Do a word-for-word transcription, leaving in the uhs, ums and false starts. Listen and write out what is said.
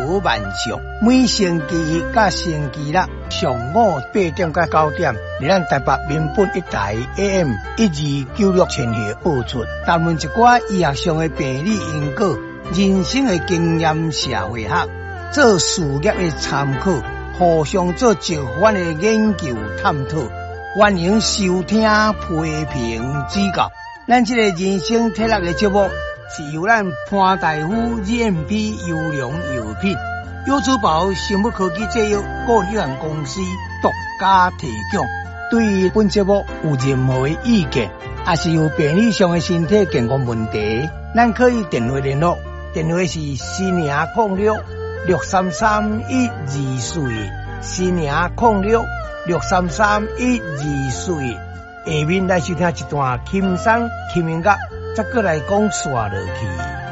无万象。每星期一甲星期六上午八点到九点，伫咱台北民本一台 A M 一二九六千赫播出，谈论一寡医学上的病理因果、人生的经验、社会学、做事业的参考，互相做一番的研究探讨。欢迎收听、批评、指教。咱这个人生体力的节目，是由咱潘大夫 G M P 优良药品、优珠宝生物科技制药股有限公司独家提供。对于本节目有任何的意见，也是有病理上的身体健康问题，咱可以电话联络，电话是四零零六六三三一二四一，四零零六六三三一二四一。下面来收听一段轻松轻音乐，再过来讲刷落去。